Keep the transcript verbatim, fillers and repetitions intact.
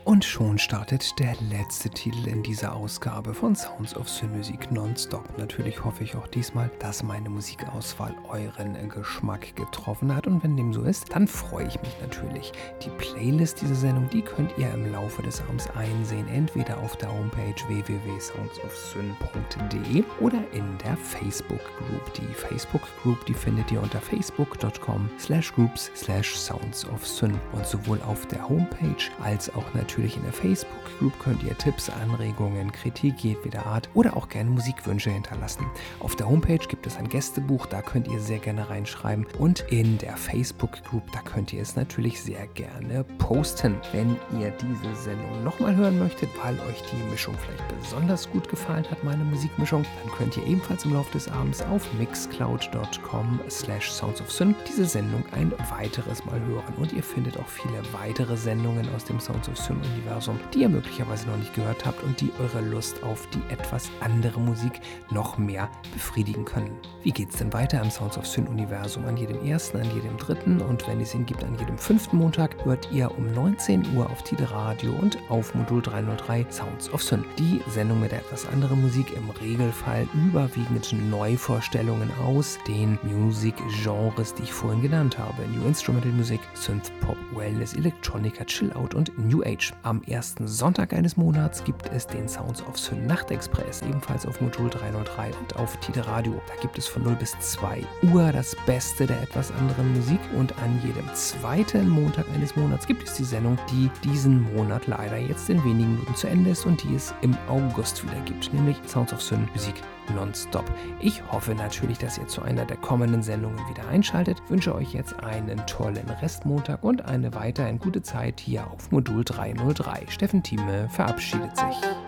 Und schon startet der letzte Titel in dieser Ausgabe von Sounds of Synmusik Nonstop. Natürlich hoffe ich auch diesmal, dass meine Musikauswahl euren Geschmack getroffen hat. Und wenn dem so ist, dann freue ich mich natürlich. Die Playlist dieser Sendung, die könnt ihr im Laufe des Abends einsehen. Entweder auf der Homepage w w w punkt sounds of syn punkt d e oder in der Facebook Group. Die Facebook Group, die findet ihr unter facebook punkt com slash groups slash sounds of syn. Und sowohl auf der Homepage als auch natürlich Natürlich in der Facebook-Group könnt ihr Tipps, Anregungen, Kritik jedweder Art oder auch gerne Musikwünsche hinterlassen. Auf der Homepage gibt es ein Gästebuch, da könnt ihr sehr gerne reinschreiben. Und in der Facebook-Group, da könnt ihr es natürlich sehr gerne posten. Wenn ihr diese Sendung nochmal hören möchtet, weil euch die Mischung vielleicht besonders gut gefallen hat, meine Musikmischung, dann könnt ihr ebenfalls im Laufe des Abends auf mixcloud punkt com slash sounds of syn diese Sendung ein weiteres Mal hören. Und ihr findet auch viele weitere Sendungen aus dem Sounds of Syn Universum, die ihr möglicherweise noch nicht gehört habt und die eure Lust auf die etwas andere Musik noch mehr befriedigen können. Wie geht's denn weiter im Sounds of Syn Universum? An jedem ersten, an jedem dritten und wenn es ihn gibt, an jedem fünften Montag hört ihr um neunzehn Uhr auf Tide Radio und auf Modul dreihundertdrei Sounds of Syn. Die Sendung mit der etwas anderen Musik, im Regelfall überwiegend Neuvorstellungen aus den Musikgenres, die ich vorhin genannt habe. New Instrumental Music, Synth Pop, Wellness, Electronica, Chill Out und New Age. Am ersten Sonntag eines Monats gibt es den Sounds of Syn Nachtexpress, ebenfalls auf Modul dreihundertdrei und auf Tide Radio. Da gibt es von null bis zwei Uhr das Beste der etwas anderen Musik und an jedem zweiten Montag eines Monats gibt es die Sendung, die diesen Monat leider jetzt in wenigen Minuten zu Ende ist und die es im August wieder gibt, nämlich Sounds of Syn Musik Nonstop. Ich hoffe natürlich, dass ihr zu einer der kommenden Sendungen wieder einschaltet. Wünsche euch jetzt einen tollen Restmontag und eine weiterhin gute Zeit hier auf Modul dreihundertdrei. Steffen Thieme verabschiedet sich.